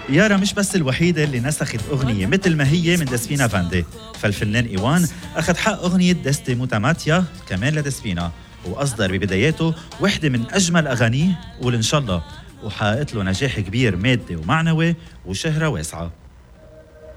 يارا مش بس الوحيدة اللي نسخت أغنية مثل ما هي من ديسبينا فاندي، فالفنان إيوان أخذ حق أغنية دستي موتاماتيا كمان لديسبينا، وأصدر ببداياته وحدة من أجمل أغانيه قول إن شاء الله، وحققت له نجاح كبير مادي ومعنوي وشهرة واسعة.